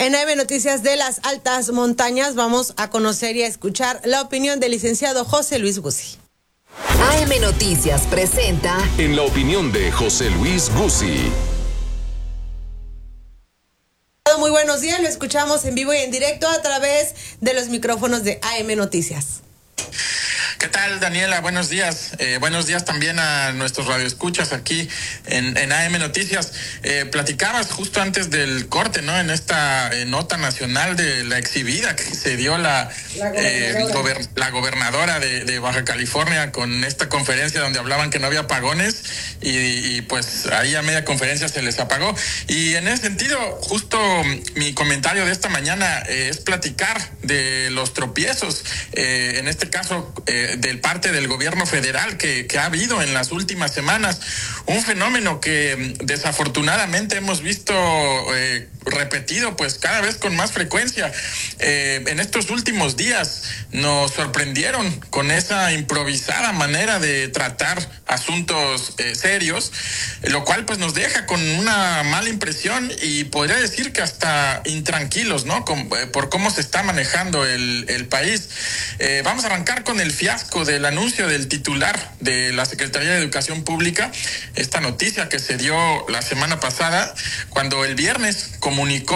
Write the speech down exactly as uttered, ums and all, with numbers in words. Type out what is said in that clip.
En A M Noticias de las Altas Montañas vamos a conocer y a escuchar la opinión del licenciado José Luis Guzzi. A M Noticias presenta En la opinión de José Luis Guzzi. Muy buenos días, lo escuchamos en vivo y en directo a través de los micrófonos de A M Noticias. ¿Qué tal, Daniela? Buenos días. Eh, buenos días también a nuestros radioescuchas aquí en, en A M Noticias. Eh, platicabas justo antes del corte, ¿no? En esta eh, nota nacional de la exhibida que se dio la, la gobernadora, eh, gober, la gobernadora de, de Baja California con esta conferencia donde hablaban que no había apagones y, y pues ahí a media conferencia se les apagó. Y en ese sentido, justo mi comentario de esta mañana eh, es platicar de los tropiezos, eh, en este caso, eh, del parte del gobierno federal que, que ha habido en las últimas semanas, un fenómeno que desafortunadamente hemos visto eh, repetido pues cada vez con más frecuencia. Eh, en estos últimos días nos sorprendieron con esa improvisada manera de tratar asuntos eh, serios, lo cual pues nos deja con una mala impresión y podría decir que hasta intranquilos, ¿no? Con, eh, por cómo se está manejando el, el país. Eh, vamos a arrancar con el fiasco del anuncio del titular de la Secretaría de Educación Pública, esta noticia que se dio la semana pasada, cuando el viernes comunicó